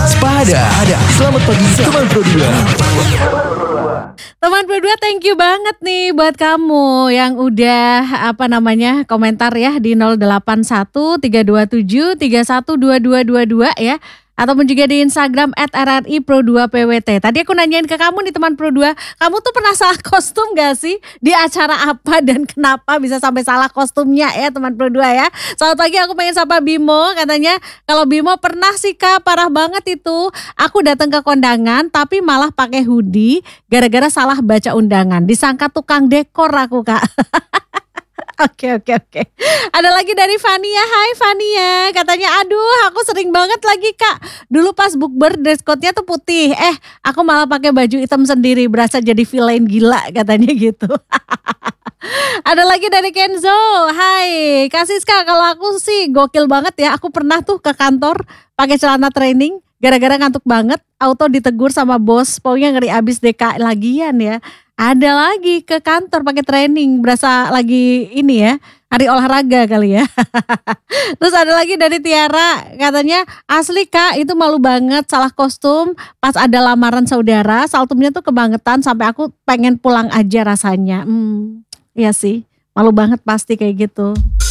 Waspada. Selamat pagi teman Pro 2. Teman Pro 2, thank you banget nih buat kamu yang udah komentar ya di 081 327 312222 ya. Ataupun juga di Instagram @rri_pro2pwt. Tadi aku nanyain ke kamu nih teman Pro 2, kamu tuh pernah salah kostum gak sih? Di acara apa dan kenapa bisa sampai salah kostumnya ya teman Pro 2 ya? Selamat pagi, aku pengen sapa Bimo, katanya kalau Bimo pernah sih Kak, parah banget itu. Aku datang ke kondangan tapi malah pakai hoodie gara-gara salah baca undangan. Disangka tukang dekor aku Kak. Oke. Ada lagi dari Fania. Hai Fania, katanya aduh aku sering banget lagi Kak. Dulu pas bukber dress code-nya tuh putih. Aku malah pakai baju hitam sendiri, berasa jadi villain gila katanya gitu. Ada lagi dari Kenzo. Hai Kak Siska, kalau aku sih gokil banget ya. Aku pernah tuh ke kantor pakai celana training gara-gara ngantuk banget, auto ditegur sama bos. Pokoknya ngeri abis DK lagian ya. Ada lagi ke kantor pakai training, berasa lagi ini ya, hari olahraga kali ya. Terus ada lagi dari Tiara, katanya asli Kak itu malu banget salah kostum pas ada lamaran saudara, saltumnya tuh kebangetan sampai aku pengen pulang aja rasanya. Iya sih, malu banget pasti kayak gitu.